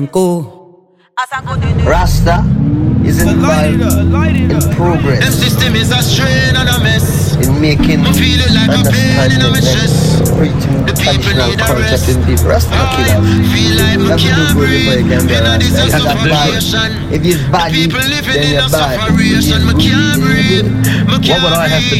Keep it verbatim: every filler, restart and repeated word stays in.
Go. Rasta is involved in progress. Them system is a strain and a mess. In making I'm feeling like a pain in my chest. preaching The people traditional need a concept rest. in deep Rasta killers. Feel like me That's can't the good breathe. way you can be In a Rasta. this You got bad. suffocation. If you're The bad, people living then in you're a bad. sufferation. Me can't breathe. Me What would I have to